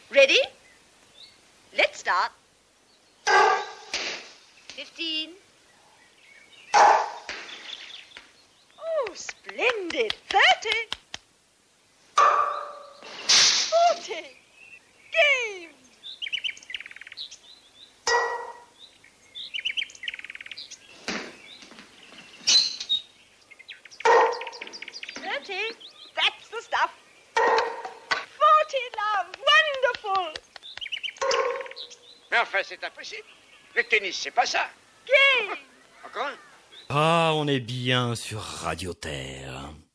Ready? Let's start. 15. Oh, splendid. 30. 40. Game. 30. That's the stuff. 40, love. Wonderful. Mais enfin, c'est impossible. Le tennis, c'est pas ça. Game. Encore un? Ah, on est bien sur Radio Terre.